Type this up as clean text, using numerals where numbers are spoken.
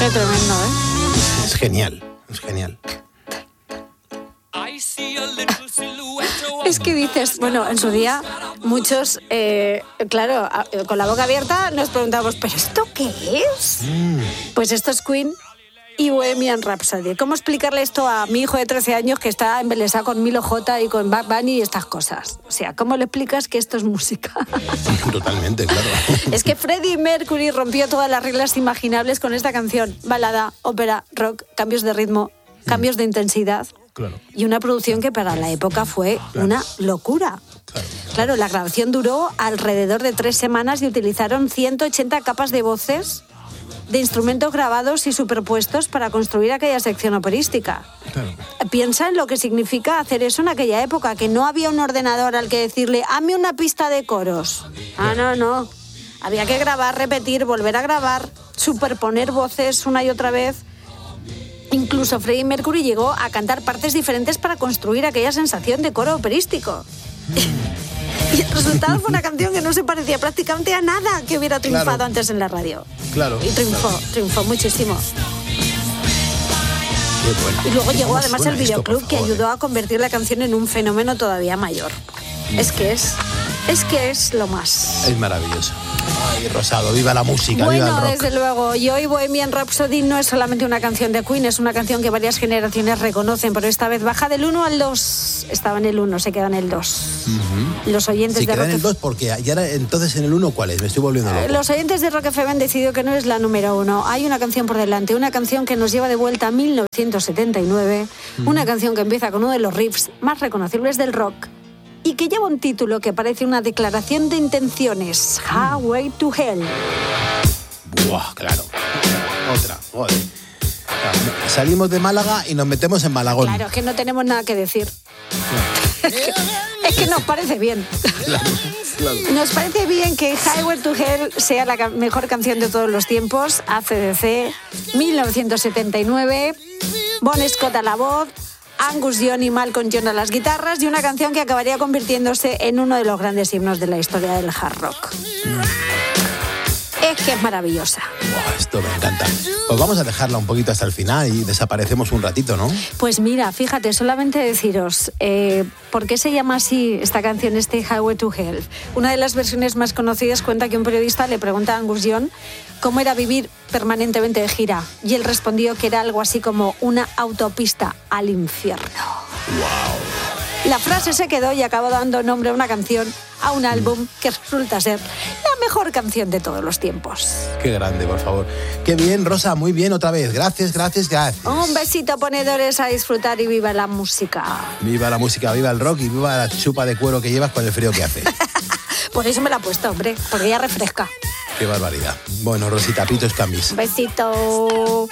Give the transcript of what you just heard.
Qué tremendo, ¿eh? Es genial, es genial. Es que dices, bueno, en su día muchos, claro, con la boca abierta nos preguntamos, ¿pero esto qué es? Pues esto es Queen y Bohemian Rhapsody. ¿Cómo explicarle esto a mi hijo de 13 años que está embelesado con Milo J y con Bad Bunny y estas cosas? O sea, ¿cómo le explicas que esto es música? Totalmente, claro. Es que Freddie Mercury rompió todas las reglas imaginables con esta canción. Balada, ópera, rock, cambios de ritmo, cambios de intensidad. Claro. Y una producción que para la época fue una locura. Claro, la grabación duró alrededor de 3 semanas y utilizaron 180 capas de voces, de instrumentos grabados y superpuestos para construir aquella sección operística. Claro. Piensa en lo que significa hacer eso en aquella época, que no había un ordenador al que decirle, hazme una pista de coros. No. Había que grabar, repetir, volver a grabar, superponer voces una y otra vez. Incluso Freddie Mercury llegó a cantar partes diferentes para construir aquella sensación de coro operístico. Y el resultado fue una canción que no se parecía prácticamente a nada que hubiera triunfado antes en la radio. Claro. Y triunfó muchísimo. Bueno. Y luego llegó además el Suena esto, videoclub por que favor, ayudó a convertir la canción en un fenómeno todavía mayor. Es que es lo más. Es maravilloso. Ay, Rosado, viva la música, viva el Bueno, rock. desde luego. Y hoy Bohemian Rhapsody no es solamente una canción de Queen, es una canción que varias generaciones reconocen, pero esta vez baja del 1 al 2. Estaba en el 1, se queda en el 2. Los oyentes Se de queda Rock en el 2 porque ya era, entonces en el 1 ¿cuál es? Me estoy volviendo loco. Los oyentes de Rock FM han decidido que no es la número 1. Hay una canción por delante, una canción que nos lleva de vuelta a 1979, una canción que empieza con uno de los riffs más reconocibles del rock y que lleva un título que parece una declaración de intenciones. Highway to Hell. Buah, claro. Otra, joder. Salimos de Málaga y nos metemos en Malagón. Claro, es que no tenemos nada que decir. Es que nos parece bien. Claro. Nos parece bien que Highway to Hell sea la mejor canción de todos los tiempos. AC/DC, 1979. Bon Scott a la voz, Angus Young y Malcolm Young a las guitarras y una canción que acabaría convirtiéndose en uno de los grandes himnos de la historia del hard rock. Es que es maravillosa. Buah, esto me encanta. Pues vamos a dejarla un poquito hasta el final y desaparecemos un ratito, ¿no? Pues mira, fíjate, solamente deciros, ¿por qué se llama así esta canción, Highway to Hell? Una de las versiones más conocidas cuenta que un periodista le pregunta a Angus Young cómo era vivir permanentemente de gira y él respondió que era algo así como una autopista al infierno. ¡Wow! La frase se quedó y acabó dando nombre a una canción, a un álbum que resulta ser la mejor canción de todos los tiempos. Qué grande, por favor. Qué bien, Rosa, muy bien otra vez. Gracias. Un besito, ponedores, a disfrutar y viva la música. Viva la música, viva el rock y viva la chupa de cuero que llevas con el frío que hace. Por eso me la he puesto, hombre, porque ya refresca. Qué barbaridad. Bueno, Rosita, pitos camis. Besito.